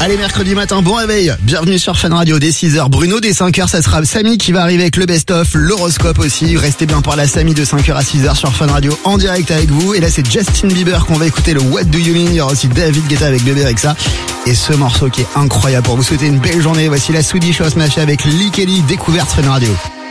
Allez, mercredi matin, bon réveil. Bienvenue sur Fun Radio. Dès 6h, Bruno. Dès 5h, ça sera Samy qui va arriver avec le best-of, l'horoscope aussi. Restez bien pour la Samy de 5h à 6h sur Fun Radio en direct avec vous. Et là, c'est Justin Bieber qu'on va écouter, le What Do You Mean. Il y aura aussi David Guetta avec Bébé Rexha. Et ce morceau qui est incroyable pour vous souhaiter une belle journée. Voici la Swedish House Mafia avec Lee Kelly, découverte Fun Radio.